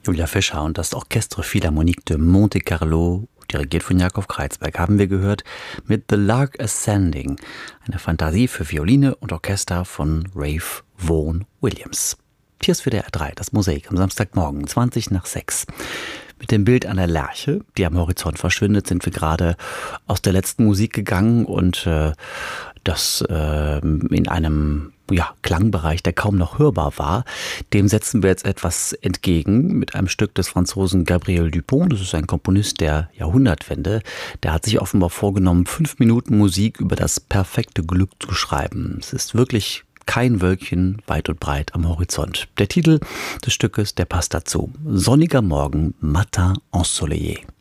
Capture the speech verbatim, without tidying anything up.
Julia Fischer und das Orchestre Philharmonique de Monte Carlo, dirigiert von Jakob Kreizberg, haben wir gehört mit The Lark Ascending, eine Fantasie für Violine und Orchester von Ralph Vaughan Williams. Hier ist für der R drei, das Mosaik am Samstagmorgen, zwanzig nach sechs. Mit dem Bild einer Lerche, die am Horizont verschwindet, sind wir gerade aus der letzten Musik gegangen und äh, das äh, in einem ja, Klangbereich, der kaum noch hörbar war. Dem setzen wir jetzt etwas entgegen mit einem Stück des Franzosen Gabriel Dupont. Das ist ein Komponist der Jahrhundertwende. Der hat sich offenbar vorgenommen, fünf Minuten Musik über das perfekte Glück zu schreiben. Es ist wirklich kein Wölkchen weit und breit am Horizont. Der Titel des Stückes, der passt dazu. Sonniger Morgen, Matin ensoleillé.